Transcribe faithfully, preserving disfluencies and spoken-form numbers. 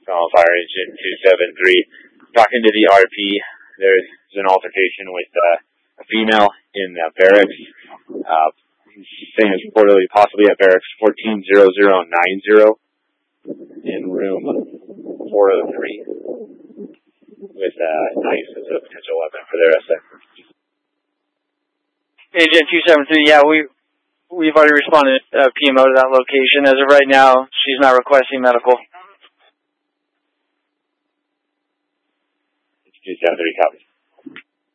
Call Fire Agent two seven three. Talking to the R P, there's an altercation with uh, a female in uh, barracks. Uh, saying it's reportedly possibly at barracks fourteen zero zero nine zero in room four oh three with a uh, knife as a potential weapon for their S I. Agent two seven three, yeah, we, we've already responded uh, P M O to that location. As of right now, she's not requesting medical. two seven three, copy.